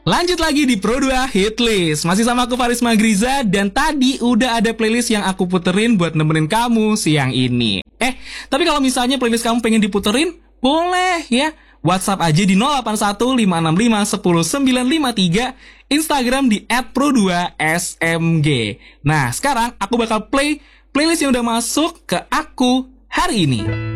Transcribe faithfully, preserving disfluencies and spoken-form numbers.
Lanjut lagi di Pro dua Hitlist. Masih sama aku Faris Magriza. Dan tadi udah ada playlist yang aku puterin buat nemenin kamu siang ini. Eh, tapi kalau misalnya playlist kamu pengen diputerin, boleh ya. WhatsApp aja di nol delapan satu lima enam lima satu nol sembilan lima tiga, Instagram di et pro dua s m g. Nah, sekarang aku bakal play playlist yang udah masuk ke aku hari ini.